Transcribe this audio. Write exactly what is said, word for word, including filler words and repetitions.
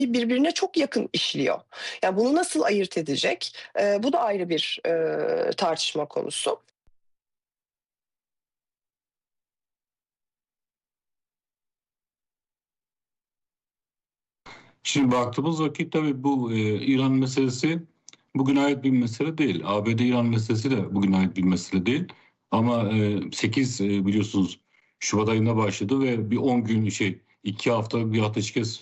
birbirine çok yakın işliyor. Ya, bunu nasıl ayırt edecek? Eee, bu da ayrı bir, eee, tartışma konusu. Şimdi baktığımız vakit tabii bu, eee, İran meselesi bugüne ait bir mesele değil. A B D-İran meselesi de bugüne ait bir mesele değil. Ama, eee, sekiz, eee, biliyorsunuz Şubat ayında başladı ve bir on gün şey iki hafta bir ateşkes